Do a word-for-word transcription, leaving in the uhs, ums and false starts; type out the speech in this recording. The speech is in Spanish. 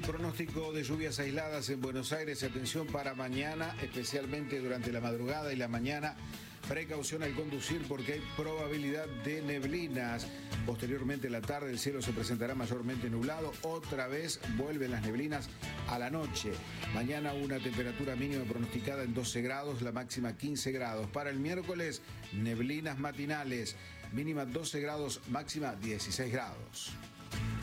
pronóstico de lluvias aisladas en Buenos Aires. Atención para mañana, especialmente durante la madrugada y la mañana. Precaución al conducir porque hay probabilidad de neblinas. Posteriormente en la tarde el cielo se presentará mayormente nublado. Otra vez vuelven las neblinas a la noche. Mañana una temperatura mínima pronosticada en doce grados, la máxima quince grados. Para el miércoles, neblinas matinales, mínima doce grados, máxima dieciséis grados.